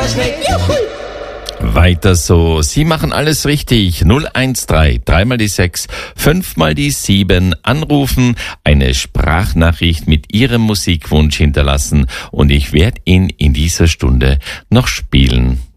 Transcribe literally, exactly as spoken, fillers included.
immer schnell. Juhu. Weiter so. Sie machen alles richtig. null eins drei, dreimal die sechs, fünfmal die sieben. Anrufen, eine Sprachnachricht mit Ihrem Musikwunsch hinterlassen und ich werde ihn in dieser Stunde noch spielen.